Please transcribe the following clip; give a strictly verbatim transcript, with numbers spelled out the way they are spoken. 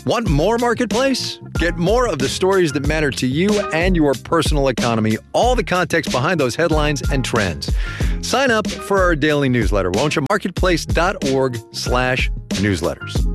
Want more Marketplace? Get more of the stories that matter to you and your personal economy, all the context behind those headlines and trends. Sign up for our daily newsletter, won't you? Marketplace.org slash newsletters.